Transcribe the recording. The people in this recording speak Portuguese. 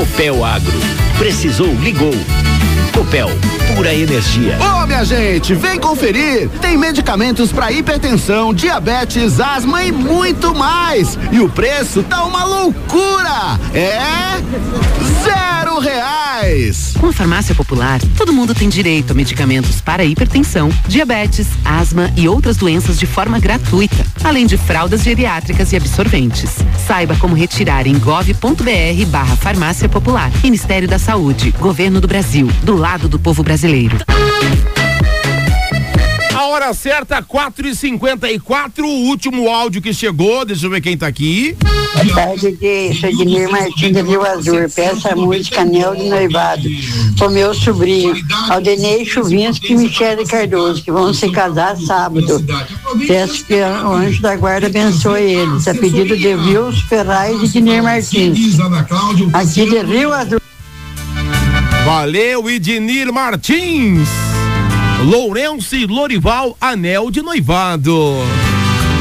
Copel Agro. Precisou, ligou. Copel, pura energia. Ô, minha gente, vem conferir. Tem medicamentos para hipertensão, diabetes, asma e muito mais. E o preço tá uma loucura. É R$0. Com a Farmácia Popular, todo mundo tem direito a medicamentos para hipertensão, diabetes, asma e outras doenças de forma gratuita, além de fraldas geriátricas e absorventes. Saiba como retirar em gov.br/Farmácia Popular. Ministério da Saúde, Governo do Brasil, do lado do povo brasileiro. A hora certa, 4h54, o último áudio que chegou, deixa eu ver quem tá aqui. Boa tarde, sou Ednir Martins do Rio Azul. Peço a música Anel de Noivado pro meu sobrinho, Aldenei Chuvinski e Michele Cardoso, que vão se casar sábado. Peço que o anjo da guarda abençoe eles. A pedido de Wilson Ferraz e Ednir Martins, aqui de Rio Azul. Valeu, Ednir Martins. Lourenço e Lorival, Anel de Noivado.